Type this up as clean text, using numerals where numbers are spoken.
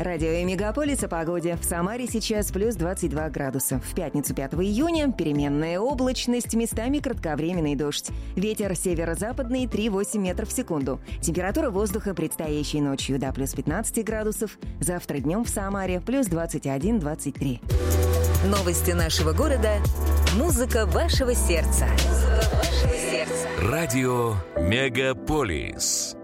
Радио Мегаполис о погоде. В Самаре сейчас плюс 22 градуса. В пятницу 5 июня переменная облачность, местами кратковременный дождь. Ветер северо-западный 3,8 метров в секунду. Температура воздуха предстоящей ночью до плюс 15 градусов. Завтра днем в Самаре плюс 21-23. Новости нашего города. Музыка вашего сердца. Радио Мегаполис.